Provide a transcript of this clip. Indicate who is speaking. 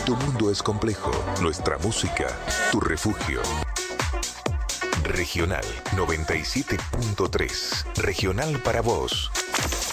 Speaker 1: Tu mundo es complejo, nuestra música, tu refugio. Regional 97.3. Regional para vos.